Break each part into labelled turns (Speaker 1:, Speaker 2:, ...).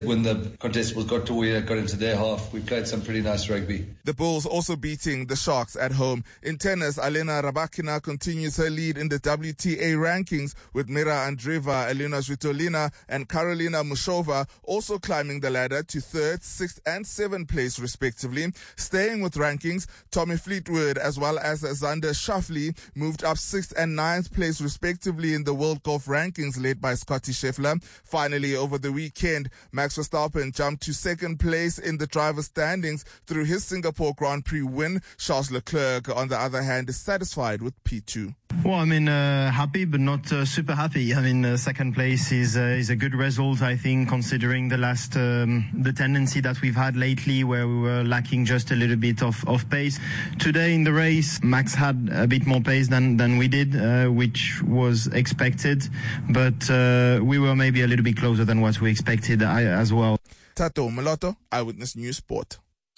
Speaker 1: When the contest got to where it got into their half, we played some pretty nice rugby.
Speaker 2: The Bulls also beating the Sharks at home. In tennis, Alena Rybakina continues her lead in the WTA rankings, with Mira Andreeva, Elena Svitolina and Karolina Mushova also climbing the ladder to 3rd, 6th and 7th place respectively. Staying with rankings, Tommy Fleetwood as well as Xander Schauffele moved up 6th and 9th place respectively in the World Golf rankings, led by Scottie Scheffler. Finally, over the weekend, Max Verstappen jumped to 2nd place in the driver's standings through his Singapore Grand Prix win. Charles Leclerc, on the other hand, is satisfied with P2.
Speaker 3: Well, I mean, happy, but not super happy. I mean, 2nd place is a good result, I think, considering the tendency that we've had lately, where we were lacking just a little bit of pace. Today in the race, Max had a bit more pace than we did, which was expected, but we were maybe a little bit closer than what we expected as well.
Speaker 2: Tato Maloto, Eyewitness News Sport.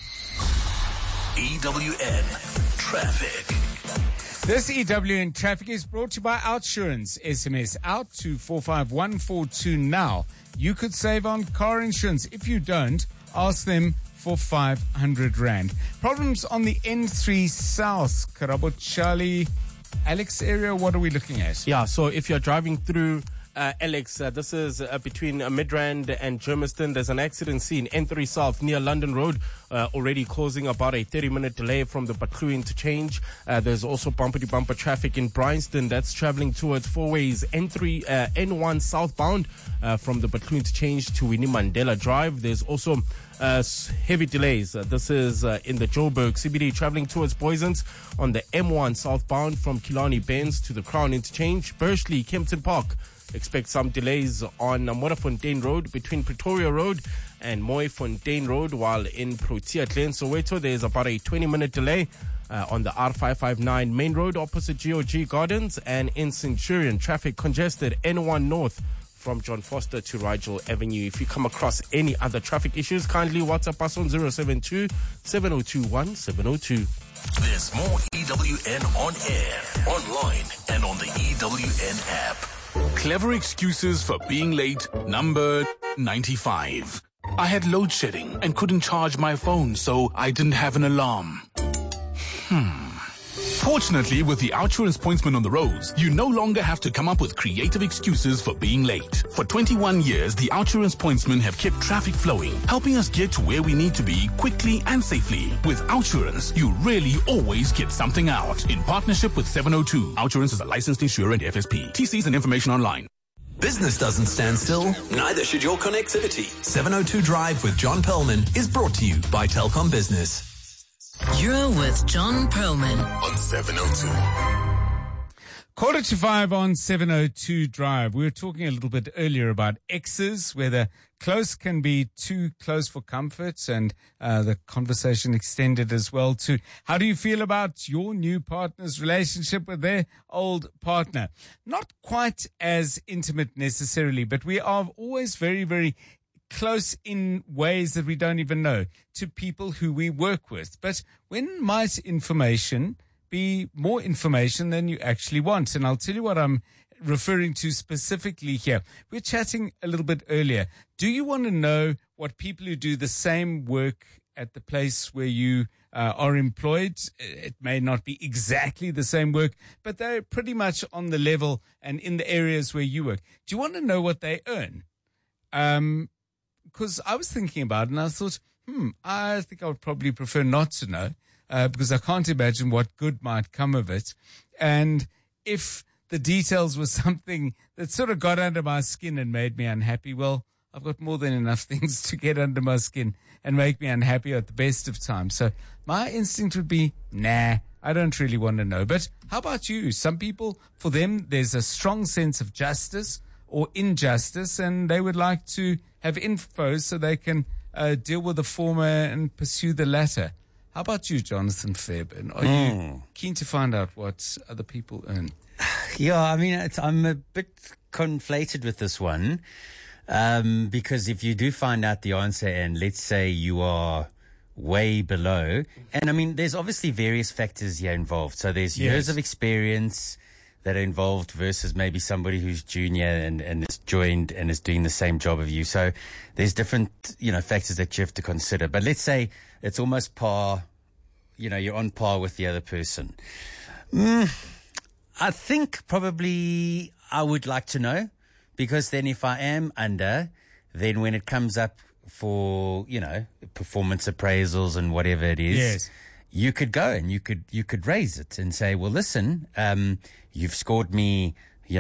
Speaker 4: EWN Traffic.
Speaker 5: This EWN Traffic is brought to you by Outsurance. SMS out to 45142 now. You could save on car insurance. If you don't, ask them for 500 Rand. Problems on the N3 South, Karabo Charlie, Alex area, what are we looking at?
Speaker 6: Yeah, so if you're driving through Alex, this is between Midrand and Germiston. There's an accident scene, N3 South near London Road, already causing about a 30-minute delay from the Batlu interchange. There's also bumper-to-bumper traffic in Bryanston that's traveling towards four ways. N1 southbound from the Batlu interchange to Winnie Mandela Drive. There's also heavy delays. This is in the Joburg CBD, traveling towards Boysons on the M1 southbound from Killarney Benz to the Crown interchange. Bursley, Kempton Park. Expect some delays on Morafontein Road between Pretoria Road and Mooifontein Road, while in Protea Glen, Soweto, there's about a 20-minute delay on the R559 main road opposite GOG Gardens, and in Centurion, traffic congested N1 North from John Foster to Rigel Avenue. If you come across any other traffic issues, kindly WhatsApp us on 072 702 1702.
Speaker 4: There's more EWN on air, online, and on the EWN app. Clever excuses for being late, number 95. I had load shedding and couldn't charge my phone, so I didn't have an alarm. Fortunately, with the Outsurance pointsman on the roads, you no longer have to come up with creative excuses for being late. For 21 years, the Outsurance pointsmen have kept traffic flowing, helping us get to where we need to be quickly and safely. With Outsurance, you really always get something out. In partnership with 702, Outsurance is a licensed insurer and FSP. TCs and information online.
Speaker 7: Business doesn't stand still, neither should your connectivity. 702 Drive with John Perlman is brought to you by Telkom Business.
Speaker 8: You're with John Perlman
Speaker 4: on 702.
Speaker 5: 4:45 on 702 Drive. We were talking a little bit earlier about exes, whether close can be too close for comfort, and the conversation extended as well to how do you feel about your new partner's relationship with their old partner? Not quite as intimate necessarily, but we are always very, very close in ways that we don't even know to people who we work with. But when might information be more information than you actually want? And I'll tell you what I'm referring to specifically here. We're chatting a little bit earlier. Do you want to know what people who do the same work at the place where you are employed, it may not be exactly the same work, but they're pretty much on the level and in the areas where you work. Do you want to know what they earn? Because I was thinking about it and I thought, I think I would probably prefer not to know, because I can't imagine what good might come of it. And if the details were something that sort of got under my skin and made me unhappy, well, I've got more than enough things to get under my skin and make me unhappy at the best of times. So my instinct would be, nah, I don't really want to know. But how about you? Some people, for them, there's a strong sense of justice or injustice, and they would like to have info so they can deal with the former and pursue the latter. How about you, Jonathan Fairbairn? Are you keen to find out what other people earn?
Speaker 9: Yeah, I mean, I'm a bit conflated with this one, because if you do find out the answer and let's say you are way below, and I mean, there's obviously various factors here involved. So there's years of experience, that are involved versus maybe somebody who's junior and is joined and is doing the same job of you. So there's different, factors that you have to consider. But let's say it's almost par, you're on par with the other person. I think probably I would like to know, because then if I am under, then when it comes up for, performance appraisals and whatever it is,
Speaker 5: yes,
Speaker 9: you could go and you could raise it and say, well, listen, you've scored me,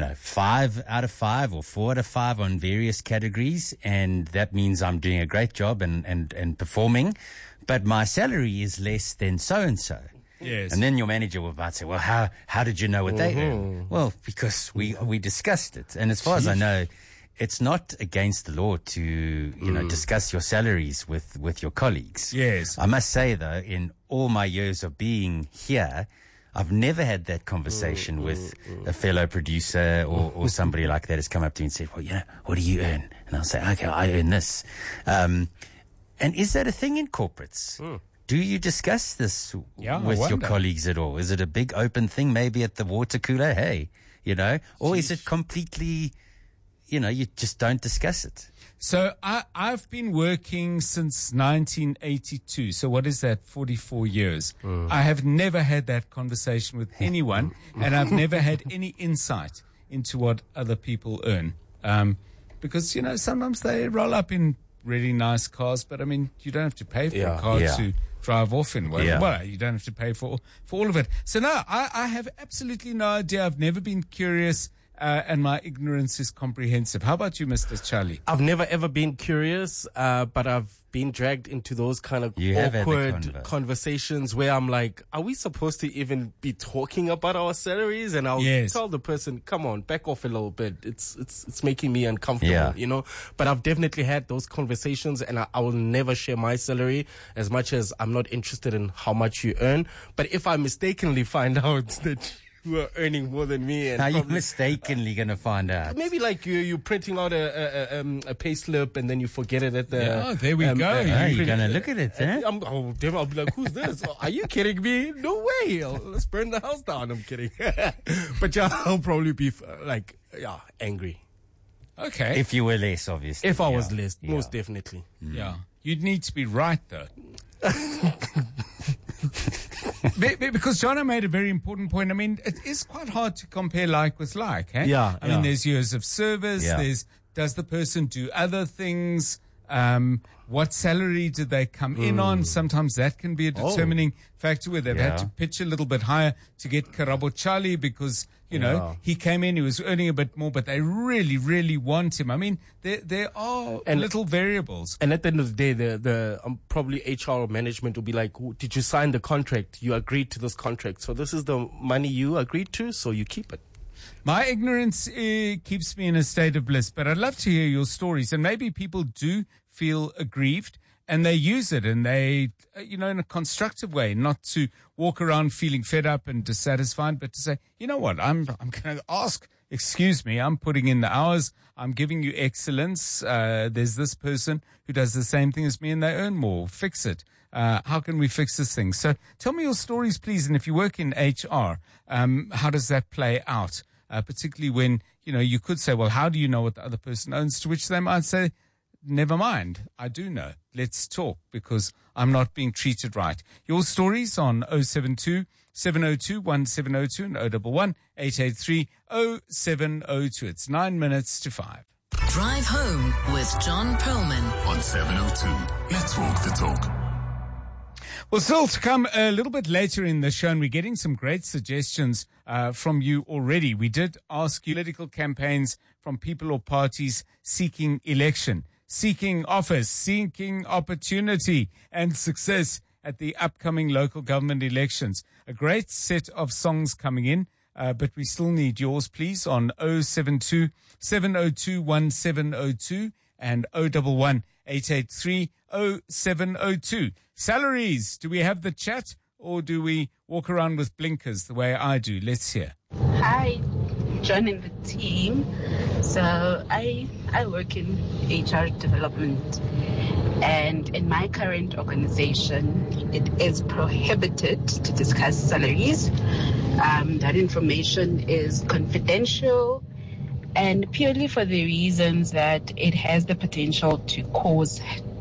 Speaker 9: 5 out of 5 or 4 out of 5 on various categories. And that means I'm doing a great job and performing, but my salary is less than so-and-so.
Speaker 5: Yes.
Speaker 9: And then your manager will about say, well, how did you know what they earn? Well, because we discussed it. And as far as I know, it's not against the law to, discuss your salaries with your colleagues.
Speaker 5: Yes.
Speaker 9: I must say, though, in all my years of being here, I've never had that conversation with a fellow producer or somebody like that has come up to me and said, well, what do you earn? And I'll say, okay, I earn this. And is that a thing in corporates? Do you discuss this with your colleagues at all? Is it a big open thing, maybe at the water cooler? Hey, or is it completely, you just don't discuss it?
Speaker 5: So I've been working since 1982. So what is that? 44 years. I have never had that conversation with anyone, and I've never had any insight into what other people earn. Because, sometimes they roll up in really nice cars, but I mean, you don't have to pay for a car to drive off in. Well, you don't have to pay for all of it. So no, I have absolutely no idea. I've never been curious. And my ignorance is comprehensive. How about you, Mr. Charlie?
Speaker 6: I've never ever been curious, but I've been dragged into those kind of awkward conversations where I'm like, are we supposed to even be talking about our salaries? And I'll tell the person, come on, back off a little bit. It's making me uncomfortable, But I've definitely had those conversations, and I will never share my salary, as much as I'm not interested in how much you earn. But if I mistakenly find out that who are earning more than me, and
Speaker 9: how you mistakenly going to find out?
Speaker 6: Maybe like you're printing out a pay slip and then you forget it at the.
Speaker 5: There we go.
Speaker 9: You're going to look at it, eh?
Speaker 6: I'll be like, who's this? Are you kidding me? No way. Let's burn the house down. I'm kidding. But I'll probably be angry.
Speaker 5: Okay.
Speaker 9: If you were less, obviously.
Speaker 6: If I was less, most definitely.
Speaker 5: Yeah. You'd need to be right, though. Because Jono made a very important point. I mean, it is quite hard to compare like with like, eh?
Speaker 6: Yeah.
Speaker 5: I mean, there's years of service. There's, does the person do other things? What salary did they come in on? Sometimes that can be a determining factor where they've had to pitch a little bit higher to get Karabo Charlie because, he came in, he was earning a bit more, but they really, really want him. I mean, there are little variables.
Speaker 6: And at the end of the day, the probably HR management will be like, did you sign the contract? You agreed to this contract. So this is the money you agreed to, so you keep it.
Speaker 5: My ignorance keeps me in a state of bliss, but I'd love to hear your stories. And maybe people do feel aggrieved and they use it and they, in a constructive way, not to walk around feeling fed up and dissatisfied, but to say, you know what, I'm going to ask, excuse me, I'm putting in the hours, I'm giving you excellence. There's this person who does the same thing as me and they earn more. Fix it. How can we fix this thing? So tell me your stories, please. And if you work in HR, how does that play out? Particularly when, you could say, well, how do you know what the other person owns? To which they might say, never mind, I do know. Let's talk because I'm not being treated right. Your stories on 072 702 1702 and 011 883 0702. It's 9 minutes to 5.
Speaker 8: Drive Home with John Perlman
Speaker 4: on 702. Let's walk the talk.
Speaker 5: Well, still to come a little bit later in the show, and we're getting some great suggestions from you already. We did ask you political campaigns from people or parties seeking election, seeking office, seeking opportunity and success at the upcoming local government elections. A great set of songs coming in, but we still need yours, please, on 072 702 1702 and 011 883 0702. Salaries. Do we have the chat or do we walk around with blinkers the way I do? Let's hear.
Speaker 10: Hi, John and the team. So I work in HR development, and in my current organization, it is prohibited to discuss salaries. That information is confidential, and purely for the reasons that it has the potential to cause